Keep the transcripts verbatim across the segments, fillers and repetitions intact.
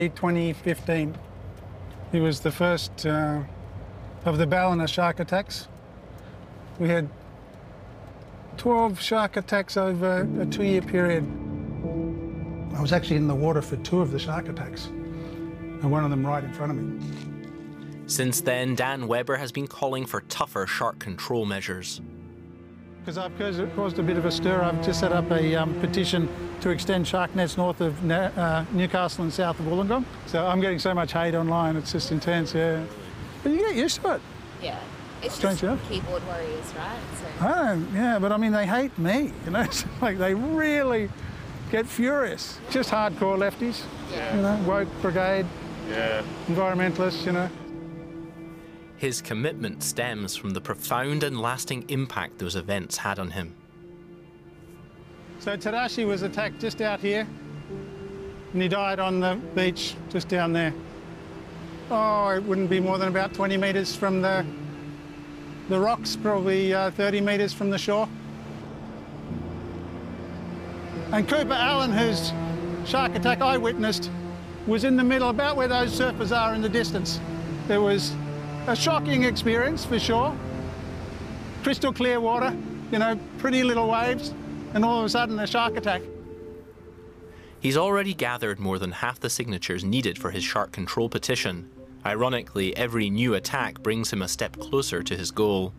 twenty fifteen. He was the first uh, of the Ballina shark attacks. We had twelve shark attacks over a two-year period. I was actually in the water for two of the shark attacks, and one of them right in front of me. Since then, Dan Webber has been calling for tougher shark control measures. Because I've caused a bit of a stir, I've just set up a um, petition to extend shark nets north of uh, Newcastle and south of Wollongong. So I'm getting so much hate online, it's just intense, yeah. But you get used to it. Yeah, it's Strange, just yeah? keyboard warriors, right? So. I don't, yeah, but I mean, they hate me, you know? It's like they really get furious. Just hardcore lefties, Yeah. you know, woke brigade, Yeah. environmentalists, you know. His commitment stems from the profound and lasting impact those events had on him. So Tadashi was attacked just out here, and he died on the beach just down there. Oh, it wouldn't be more than about twenty metres from the, the rocks, probably uh, thirty metres from the shore. And Cooper Allen, whose shark attack I witnessed, was in the middle, about where those surfers are in the distance. There was a shocking experience, for sure. Crystal clear water, you know, pretty little waves, and all of a sudden a shark attack. He's already gathered more than half the signatures needed for his shark control petition. Ironically, every new attack brings him a step closer to his goal.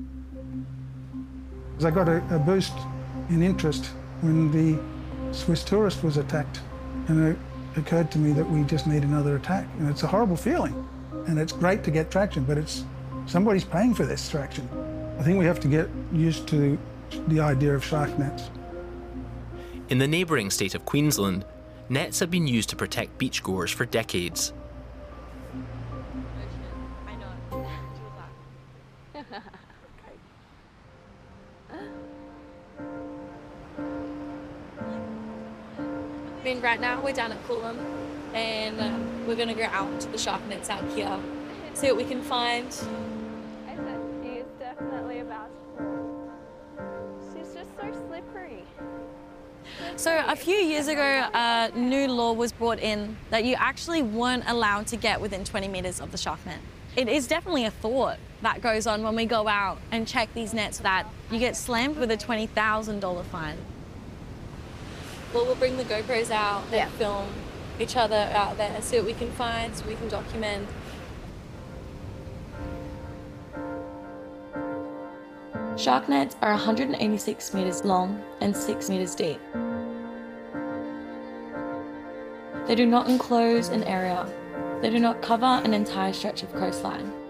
I got a, a boost in interest when the Swiss tourist was attacked, and it occurred to me that we just need another attack. And it's a horrible feeling. And it's great to get traction, but it's somebody's paying for this traction. I think we have to get used to the idea of shark nets. In the neighbouring state of Queensland, nets have been used to protect beachgoers for decades. I know. I mean, right now we're down at Coolum, and um, we're going to go out to the shark nets out here, see what we can find. I said she is definitely about to fall. She's just so slippery. So a few years ago, a new law was brought in that you actually weren't allowed to get within twenty metres of the shark net. It is definitely a thought that goes on when we go out and check these nets that you get slammed with a twenty thousand dollar fine. Well, we'll bring the GoPros out and Yeah. film each other out there, see what we can find, so we can document. Shark nets are one hundred eighty-six metres long and six metres deep. They do not enclose an area. They do not cover an entire stretch of coastline.